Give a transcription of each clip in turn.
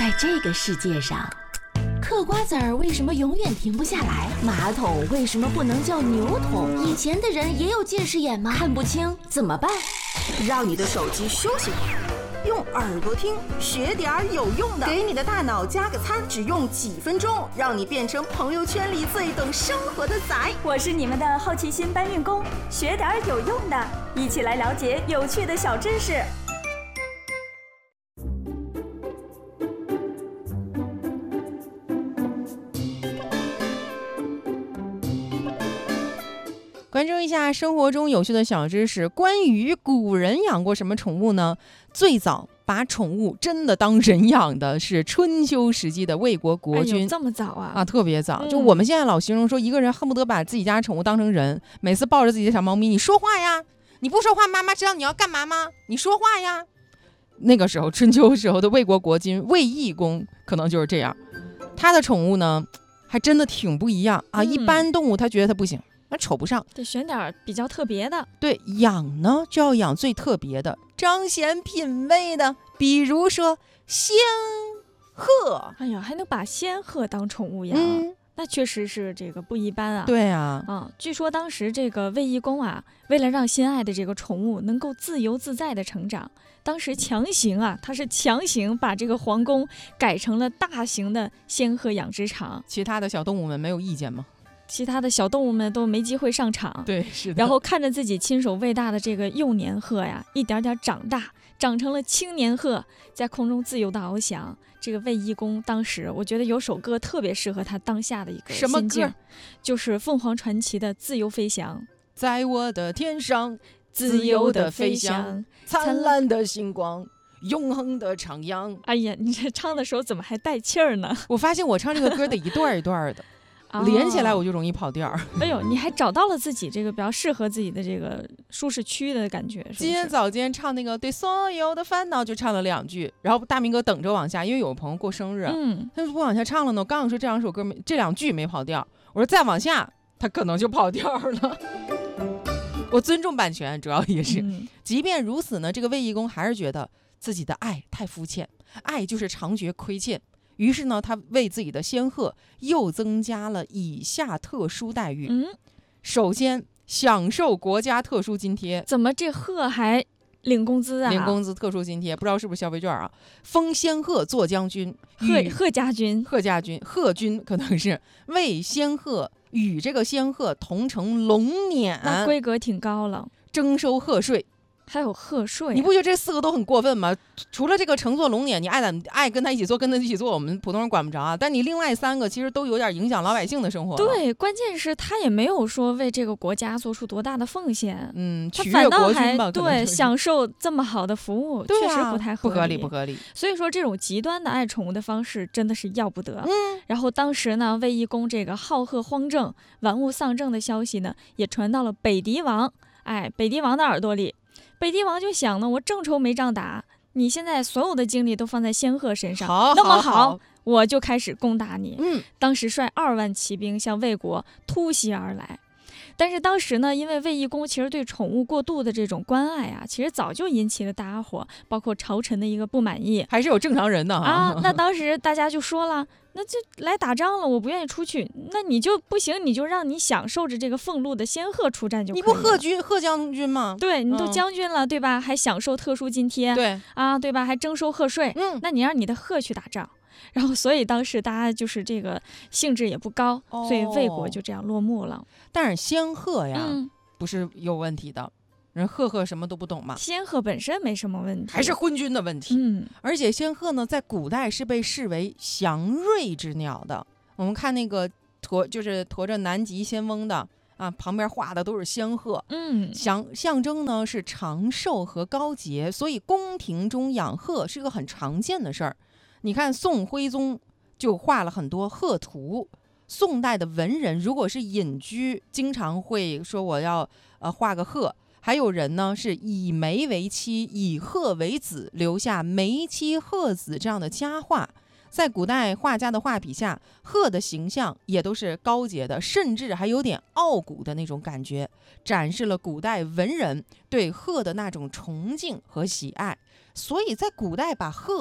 在这个世界上，嗑瓜子儿为什么永远停不下来？马桶为什么不能叫牛桶？以前的人也有近视眼吗？看不清怎么办？ 让你的手机休息会儿，用耳朵听，学点有用的，给你的大脑加个餐，只用几分钟，让你变成朋友圈里最懂生活的仔。 我是你们的好奇心搬运工，学点有用的，一起来了解有趣的小知识。 关注一下生活中有趣的小知识。关于古人养过什么宠物呢？最早把宠物真的当人养的是春秋时期的魏国国君。 这么早啊？ 特别早。就我们现在老形容说，一个人恨不得把自己家宠物当成人，每次抱着自己的小猫咪，你说话呀，你不说话妈妈知道你要干嘛吗？你说话呀。那个时候春秋时候的魏国国君卫懿公可能就是这样，他的宠物呢还真的挺不一样啊。一般动物他觉得他不行，那瞅不上， 得选点比较特别的。 对，养呢就要养最特别的，彰显品味的，比如说仙鹤。 哎呀，还能把仙鹤当宠物养，那确实是这个不一般啊。 对啊， 据说当时这个卫懿公啊，为了让心爱的这个宠物能够自由自在的成长，当时他是强行把这个皇宫改成了大型的仙鹤养殖场。 其他的小动物们没有意见吗？ 其他的小动物们都没机会上场。 对，是的。 然后看着自己亲手喂大的这个幼年鹤呀，一点点长大，长成了青年鹤，在空中自由的翱翔。这个卫懿公当时，我觉得有首歌特别适合他当下的一个心境。什么歌？就是凤凰传奇的《自由飞翔》。 在我的天上，自由的飞翔，灿烂的星光，永恒的徜徉。 哎呀，你这唱的时候怎么还带气儿呢？ 我发现我唱这个歌得一段一段的。连起来我就容易跑调。 哎呦，你还找到了自己这个比较适合自己的这个舒适区的感觉。 今天早间唱那个对所有的烦恼就唱了2句，然后大明哥等着往下，因为有朋友过生日，他就不往下唱了呢。我刚想说这2句没跑调，我说再往下他可能就跑调了。我尊重版权，主要也是。即便如此呢，这个卫懿公还是觉得自己的爱太肤浅，爱就是常觉亏欠。于是呢，他为自己的仙鹤又增加了以下特殊待遇。首先享受国家特殊津贴。 怎么这鹤还领工资啊？ 领工资特殊津贴，不知道是不是消费券啊？封仙鹤做将军， 鹤家军， 鹤军可能是为仙鹤与这个仙鹤同乘龙辇， 那规格挺高了， 征收鹤税。 还有鹤税， 你不觉得这4个都很过分吗？除了这个乘坐龙辇，你爱跟他一起坐，我们普通人管不着啊。但你另外3个其实都有点影响老百姓的生活。 对，关键是他也没有说为这个国家做出多大的奉献。 取悦国君吧， 对，享受这么好的服务，确实不太合理， 不合理。 所以说这种极端的爱宠物的方式真的是要不得。然后当时呢，卫懿公这个好鹤荒政、玩物丧政的消息呢，也传到了北狄王。北狄王的耳朵里。北狄王就想呢，我正愁没仗打，你现在所有的精力都放在仙鹤身上，那么好，我就开始攻打你。当时率2万骑兵向魏国突袭而来。但是当时呢，因为卫懿公其实对宠物过度的这种关爱啊，其实早就引起了大家伙，包括朝臣的一个不满意。 还是有正常人的啊。那当时大家就说了，那就来打仗了，我不愿意出去，那你就不行，你就让你享受着这个俸禄的仙鹤出战就可以了。 你不鹤将军吗？ 对，你都将军了，对吧？还享受特殊津贴， 对啊，对吧？还征收鹤税，那你让你的鹤去打仗。然后，所以当时大家就是这个兴致也不高，所以魏国就这样落幕了。 但是仙鹤呀，不是有问题的，人鹤什么都不懂嘛。 仙鹤本身没什么问题， 还是昏君的问题。而且仙鹤呢，在古代是被视为祥瑞之鸟的。我们看那个就是驮着南极仙翁的啊，旁边画的都是仙鹤，象征呢是长寿和高洁，所以宫廷中养鹤是个很常见的事儿。你看宋徽宗就画了很多鹤图，宋代的文人如果是隐居，经常会说我要画个鹤。还有人呢是以梅为妻，以鹤为子，留下梅妻鹤子这样的佳话。在古代画家的画笔下，鹤的形象也都是高洁的，甚至还有点傲骨的那种感觉，展示了古代文人对鹤的那种崇敬和喜爱。所以在古代把鹤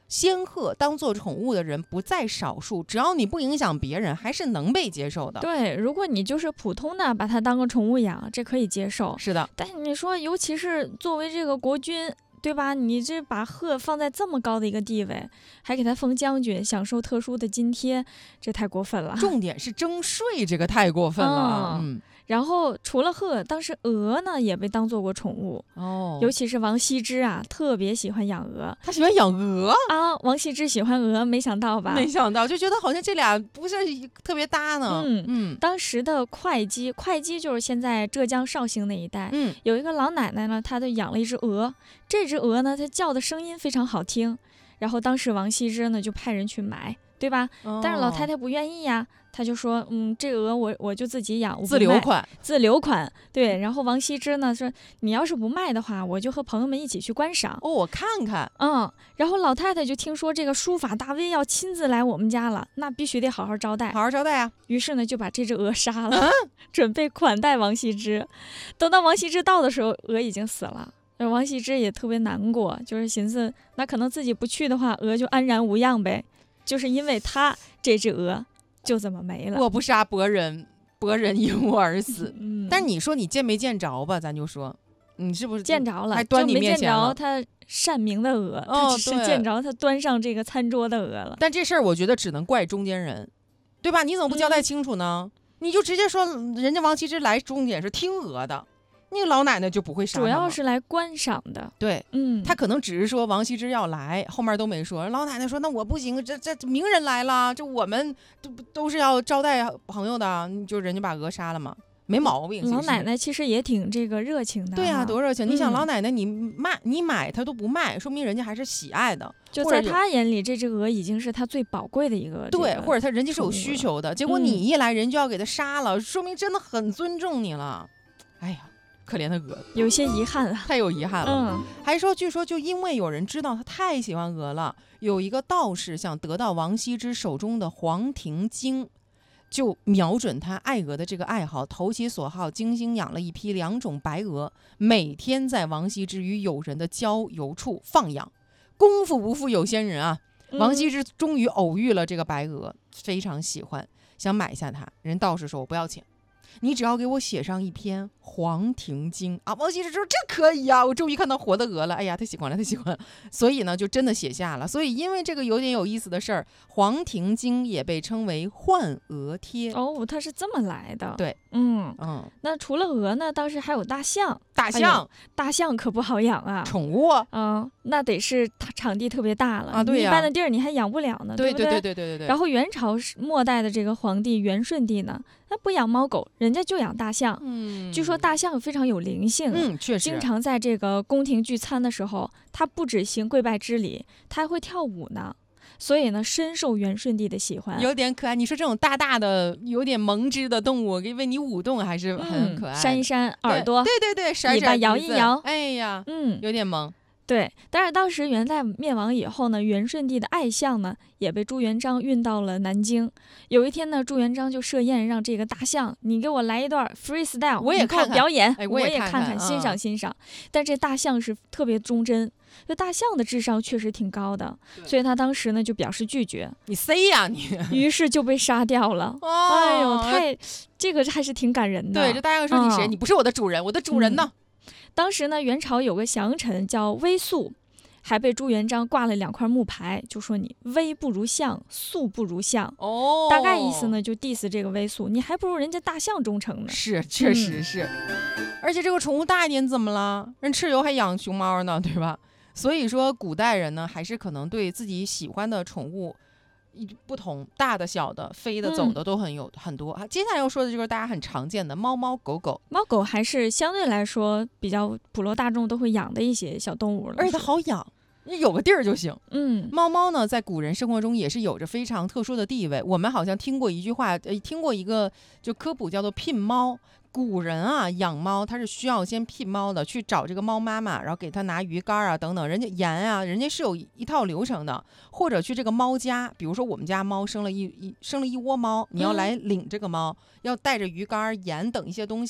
仙鹤当做宠物的人不在少数，只要你不影响别人，还是能被接受的。 对，如果你就是普通的把它当个宠物养，这可以接受。 是的， 但你说，尤其是作为这个国君，对吧？你这把鹤放在这么高的一个地位，还给他封将军，享受特殊的津贴，这太过分了。 重点是征税，这个太过分了。 然后除了鹤，当时鹅呢也被当做过宠物尤其是王羲之啊，特别喜欢养鹅。 他喜欢养鹅啊？王羲之喜欢鹅，没想到吧？ 没想到，就觉得好像这俩不是特别搭呢。 当时的会稽就是现在浙江绍兴那一带，有一个老奶奶呢，她就养了一只鹅。这只鹅呢，它叫的声音非常好听，然后当时王羲之呢就派人去买，对吧？但是老太太不愿意呀。他就说，这鹅我就自己养，我不卖，自留款。对，然后王羲之呢说，你要是不卖的话，我就和朋友们一起去观赏。 我看看。 然后老太太就听说这个书法大 V 要亲自来我们家了，那必须得好好招待， 好好招待啊。 于是呢，就把这只鹅杀了，准备款待王羲之。等到王羲之到的时候，鹅已经死了。王羲之也特别难过，就是寻思，那可能自己不去的话，鹅就安然无恙呗。就是因为他这只鹅。就这么没了。 我不杀伯仁，伯仁因我而死。但你说你见没见着吧？咱就说，你是不是见着了？ 还端你面前了？ 就没见着他善明的鹅，他只是见着他端上这个餐桌的鹅了。 但这事儿我觉得只能怪中间人，对吧？你怎么不交代清楚呢？你就直接说人家王羲之来重点是听鹅的。那个老奶奶就不会杀， 主要是来观赏的。 对，他可能只是说王羲之要来，后面都没说。老奶奶说：“那我不行，这名人来了，这我们都是要招待朋友的，就人家把鹅杀了嘛，没毛病。” 老奶奶其实也挺这个热情的。 对啊，多热情！你想老奶奶你买她都不卖，说明人家还是喜爱的。 就在她眼里，这只鹅已经是她最宝贵的一个。 对，或者人家是有需求的，结果你一来，人就要给她杀了，说明真的很尊重你了。哎呀。可怜的鹅， 有些遗憾了， 太有遗憾了。还说，据说就因为有人知道他太喜欢鹅了，有一个道士想得到王羲之手中的黄庭经，就瞄准他爱鹅的这个爱好，投其所好，精心养了一批2种白鹅，每天在王羲之与友人的郊游处放养。功夫不负有心人啊，王羲之终于偶遇了这个白鹅，非常喜欢，想买下它。人道士说：“我不要钱。”你只要给我写上一篇《黄庭经》啊！王羲之说：“这可以啊，我终于看到活的鹅了。”哎呀，他喜欢了，他喜欢了，所以呢，就真的写下了。所以因为这个有点有意思的事儿，《黄庭经》也被称为换鹅帖。 它是这么来的。 对， 那除了鹅呢，当时还有大象。大象可不好养啊， 宠物。 那得是场地特别大了啊，对呀， 一般的地儿你还养不了呢，对不对？ 对。 然后元朝末代的这个皇帝元顺帝呢，他不养猫狗，人家就养大象。据说大象非常有灵性， 确实， 经常在这个宫廷聚餐的时候，他不只行跪拜之礼，他还会跳舞呢。所以呢，深受元顺帝的喜欢， 有点可爱。你说这种大的、有点萌枝的动物，为你舞动，还是很可爱。 扇一扇耳朵， 对， 尾巴摇一摇， 哎呀，有点萌。 对，但是当时元代灭亡以后呢，元顺帝的爱象呢也被朱元璋运到了南京。有一天呢，朱元璋就设宴让这个大象，你给我来一段 freestyle， 我也看看表演， 我也看看，欣赏。但这大象是特别忠贞，这大象的智商确实挺高的，所以他当时呢就表示拒绝。 你谁呀你？ 于是就被杀掉了。哎呦，这个还是挺感人的。 对，这大象说你谁？你不是我的主人，我的主人呢？ 当时呢，元朝有个降臣叫微肃，还被朱元璋挂了2块木牌，就说你微不如象，肃不如象。大概意思呢就 diss 这个微肃，你还不如人家大象忠诚呢。 是，确实是。而且这个宠物大一点怎么了？人蚩尤还养熊猫呢，对吧？所以说古代人呢，还是可能对自己喜欢的宠物不同，大的、小的、飞的、走的都很多。接下来要说的就是大家很常见的猫狗。 猫狗还是相对来说比较普罗大众都会养的一些小动物了， 而且它好养，你有个地儿就行。猫呢，在古人生活中也是有着非常特殊的地位。我们好像听过一句话，听过一个就科普叫做聘猫。古人啊，养猫他是需要先聘猫的，去找这个猫妈妈，然后给它拿鱼竿啊等等，人家盐啊，人家是有一套流程的。或者去这个猫家，比如说我们家猫生了一窝猫，你要来领这个猫，要带着鱼竿、盐等一些东西，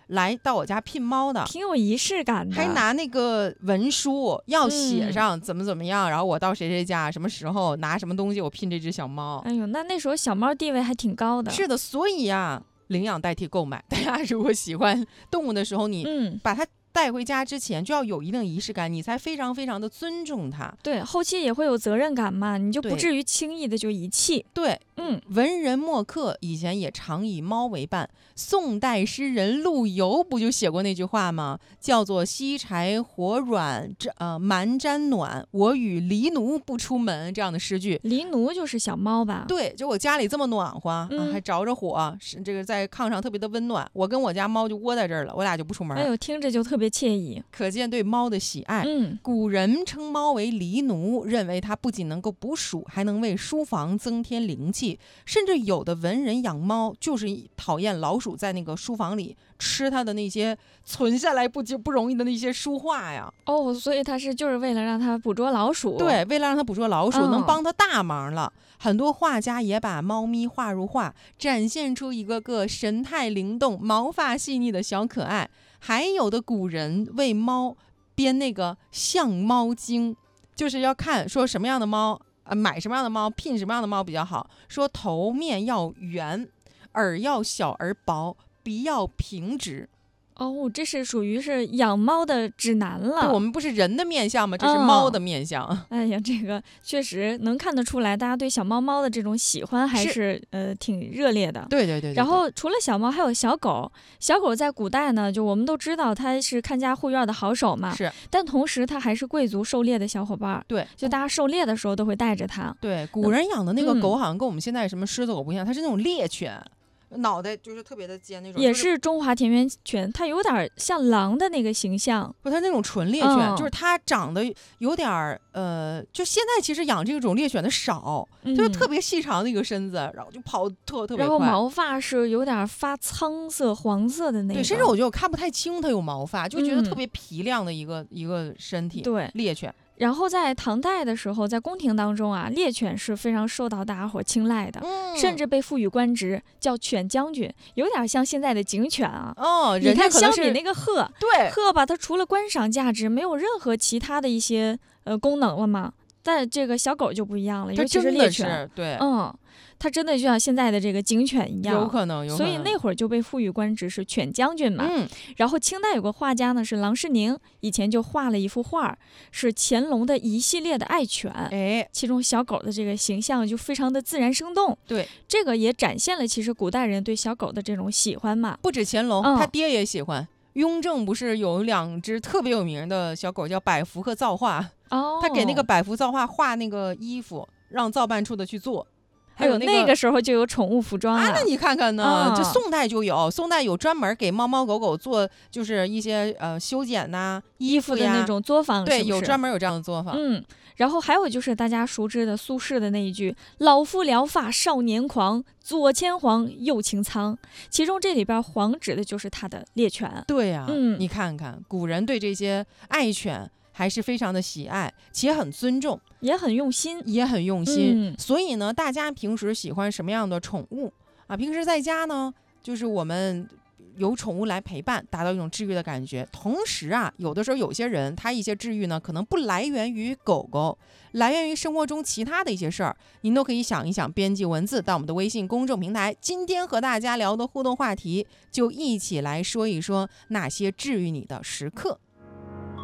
来到我家聘猫的， 挺有仪式感的， 还拿那个文书要写上怎么样，然后我到谁谁家什么时候拿什么东西，我聘这只小猫。 哎呦，那时候小猫地位还挺高的。 是的，所以啊，领养代替购买，大家如果喜欢动物的时候，你把它带回家之前就要有一定仪式感，你才非常非常的尊重它。 对，后期也会有责任感嘛，你就不至于轻易的就遗弃。 对，文人墨客以前也常以猫为伴。宋代诗人陆游不就写过那句话吗？叫做吸柴火软，蛮毡暖，我与狸奴不出门，这样的诗句。 狸奴就是小猫吧？ 对，就我家里这么暖和，还着着火，这个在炕上特别的温暖，我跟我家猫就窝在这儿了，我俩就不出门。 哎呦，听着就特别惬意， 可见对猫的喜爱。古人称猫为狸奴，认为它不仅能够捕鼠，还能为书房增添灵气。甚至有的文人养猫就是讨厌老鼠在那个书房里吃它的那些存下来不容易的那些书画呀。 哦，所以它就是为了让它捕捉老鼠。 对，为了让它捕捉老鼠，能帮它大忙了。很多画家也把猫咪画入画，展现出一个个神态灵动、毛发细腻的小可爱。还有的古人为猫编那个相猫经，就是要看说什么样的猫买什么样的猫，聘什么样的猫比较好。说头面要圆，耳要小而薄，鼻要平直。 哦，这是属于是养猫的指南了。 对，我们不是人的面相吗？这是猫的面相。 哎呀，这个确实能看得出来，大家对小猫的这种喜欢还是挺热烈的。 对。 然后除了小猫，还有小狗。小狗在古代呢，就我们都知道它是看家护院的好手嘛。 是。 但同时它还是贵族狩猎的小伙伴。 对。 就大家狩猎的时候都会带着它。 对，古人养的那个狗好像跟我们现在什么狮子狗不一样，它是那种猎犬。脑袋就是特别的尖那种， 也是中华田园犬，它有点像狼的那个形象。 不，它那种纯猎犬，就是它长得有点就现在其实养这种猎犬的少，就是特别细长的一个身子，然后就跑特别快， 然后毛发是有点发苍色、黄色的那种。 对，甚至我觉得我看不太清它有毛发，就觉得特别皮亮的一个身体。 对， 猎犬。 然后在唐代的时候，在宫廷当中啊，猎犬是非常受到大家伙青睐的，甚至被赋予官职叫犬将军，有点像现在的警犬啊。 哦， 你看相比那个鹤， 对， 鹤吧，它除了观赏价值，没有任何其他的一些功能了嘛。但这个小狗就不一样了，尤其是猎犬， 对， 它真的就像现在的这个警犬一样， 有可能。 所以那会儿就被赋予官职是犬将军嘛。然后清代有个画家呢是郎世宁，以前就画了一幅画，是乾隆的一系列的爱犬，其中小狗的这个形象就非常的自然生动。 对， 这个也展现了其实古代人对小狗的这种喜欢嘛。 不止乾隆，他爹也喜欢。雍正不是有2只特别有名的小狗叫百福和造化，他给那个百福造化画那个衣服，让造办处的去做。还有那个时候就有宠物服装了那你看看呢，这宋代就有，宋代有专门给猫猫狗狗做，就是一些修剪呐、衣服的那种作坊， 对， 是不是有专门有这样的作坊。 然后还有就是大家熟知的苏轼的那一句“老夫聊发少年狂，左牵黄，右擎苍”，其中这里边黄指的就是他的猎犬。 对呀，你看看古人对这些爱犬还是非常的喜爱，且很尊重， 也很用心， 所以呢，大家平时喜欢什么样的宠物啊？平时在家呢，就是我们有宠物来陪伴，达到一种治愈的感觉。同时啊，有的时候有些人他一些治愈呢，可能不来源于狗狗，来源于生活中其他的一些事儿，您都可以想一想，编辑文字到我们的微信公众平台。今天和大家聊的互动话题，就一起来说一说那些治愈你的时刻。